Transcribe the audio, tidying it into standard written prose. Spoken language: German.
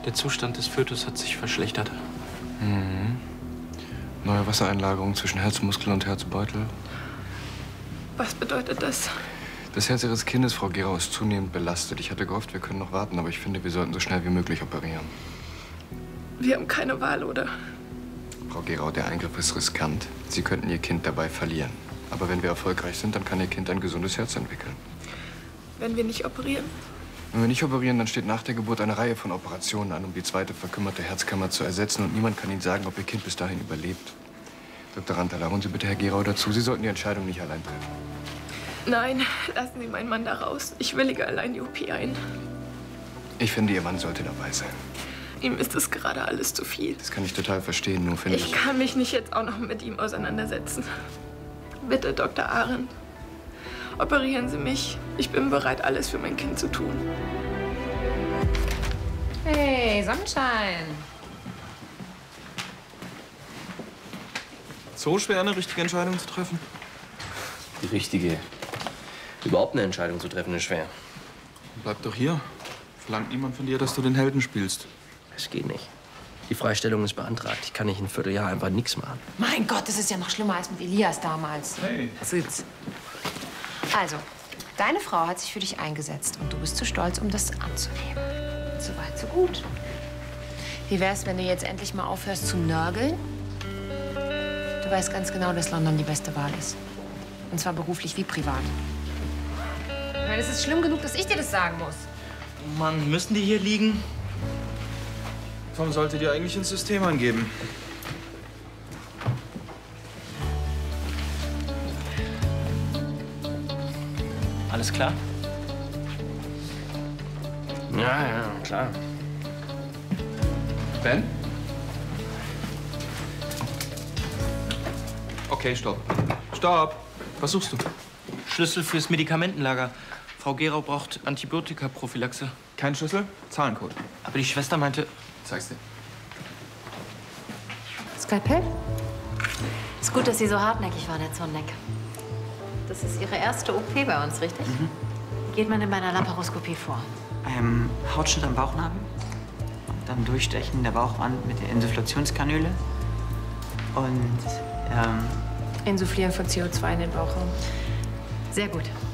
Der Zustand des Fötus hat sich verschlechtert. Mhm. Neue Wassereinlagerung zwischen Herzmuskel und Herzbeutel. Was bedeutet das? Das Herz Ihres Kindes, Frau Gerau, ist zunehmend belastet. Ich hatte gehofft, wir können noch warten, aber ich finde, wir sollten so schnell wie möglich operieren. Wir haben keine Wahl, oder? Frau Gerau, der Eingriff ist riskant. Sie könnten Ihr Kind dabei verlieren. Aber wenn wir erfolgreich sind, dann kann Ihr Kind ein gesundes Herz entwickeln. Wenn wir nicht operieren? Wenn wir nicht operieren, dann steht nach der Geburt eine Reihe von Operationen an, um die zweite verkümmerte Herzkammer zu ersetzen. Und niemand kann Ihnen sagen, ob Ihr Kind bis dahin überlebt. Dr. Rantala, holen Sie bitte Herr Gerau dazu. Sie sollten die Entscheidung nicht allein treffen. Nein, lassen Sie meinen Mann da raus. Ich willige allein die OP ein. Ich finde, Ihr Mann sollte dabei sein. Ihm ist es gerade alles zu viel. Das kann ich total verstehen, nur finde ich... Ich kann mich nicht jetzt auch noch mit ihm auseinandersetzen. Bitte, Dr. Arendt. Operieren Sie mich. Ich bin bereit, alles für mein Kind zu tun. Hey, Sonnenschein. So schwer, eine richtige Entscheidung zu treffen? Die richtige. Überhaupt eine Entscheidung zu treffen, ist schwer. Bleib doch hier. Verlangt niemand von dir, dass du den Helden spielst. Es geht nicht. Die Freistellung ist beantragt. Ich kann nicht ein Vierteljahr einfach nichts machen. Mein Gott, das ist ja noch schlimmer als mit Elias damals. Hey. Sitz. Also, deine Frau hat sich für dich eingesetzt und du bist zu stolz, um das anzunehmen. So weit, so gut. Wie wär's, wenn du jetzt endlich mal aufhörst zu nörgeln? Du weißt ganz genau, dass London die beste Wahl ist. Und zwar beruflich wie privat. Ich meine, es ist schlimm genug, dass ich dir das sagen muss. Mann, müssen die hier liegen? Tom sollte dir eigentlich ins System angeben. Alles klar? Ja, klar. Ben? Okay, stopp. Stopp! Was suchst du? Schlüssel fürs Medikamentenlager. Frau Gerau braucht Antibiotika-Prophylaxe. Kein Schlüssel? Zahlencode. Aber die Schwester meinte... Zeig's dir. Skalpell? Ist gut, dass Sie so hartnäckig waren, Herr Zorneck. Das ist Ihre erste OP bei uns, richtig? Mhm. Geht man denn bei einer Laparoskopie vor? Hautschnitt am Bauchnabel. Und dann Durchstechen der Bauchwand mit der Insufflationskanüle. Und, Insufflieren von CO2 in den Bauchraum. Sehr gut.